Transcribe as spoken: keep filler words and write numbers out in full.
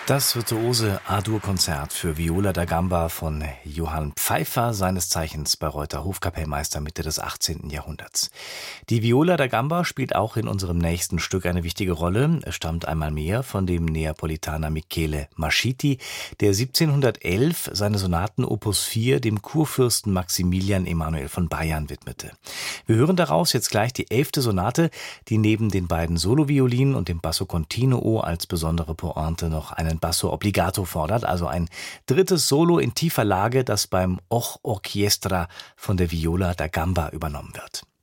Das virtuose A-Dur-Konzert für Viola da Gamba von Johann Pfeiffer, seines Zeichens Bayreuther Hofkapellmeister Mitte des achtzehnten. Jahrhunderts. Die Viola da Gamba spielt auch in unserem nächsten Stück eine wichtige Rolle. Es stammt einmal mehr von dem Neapolitaner Michele Mascitti, der siebzehnhundertelf seine Sonaten Opus vier dem Kurfürsten Maximilian Emanuel von Bayern widmete. Wir hören daraus jetzt gleich die elfte Sonate, die neben den beiden Soloviolinen und dem Basso Continuo als besondere Pointe noch einen Basso Obbligato fordert, also ein drittes Solo in tiefer Lage, das beim Och Orchestra von der Viola da Gamba übernommen wird.